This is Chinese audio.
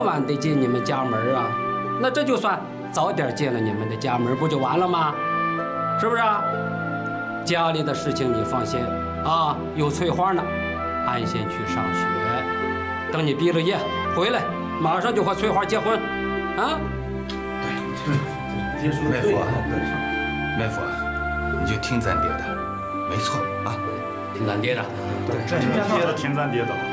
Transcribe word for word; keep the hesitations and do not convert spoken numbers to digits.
晚得进你们家门啊，那这就算早点进了你们的家门，不就完了吗？是不是啊？家里的事情你放心啊，有翠花呢，安心去上学。等你毕了业回来，马上就和翠花结婚，啊？ 对， 麦福，麦福，你就听咱爹的，没错啊， 听咱爹的。 对，这是爹的，听咱爹的。